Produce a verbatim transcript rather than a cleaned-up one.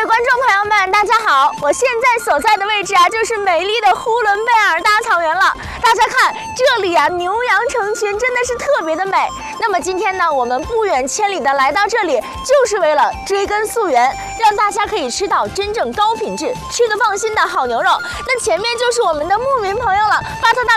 观众朋友们，大家好！我现在所在的位置啊，就是美丽的呼伦贝尔大草原了。大家看，这里啊，牛羊成群，真的是特别的美。那么今天呢，我们不远千里的来到这里，就是为了追根溯源，让大家可以吃到真正高品质、吃得放心的好牛肉。那前面就是我们的牧民朋友了，巴特大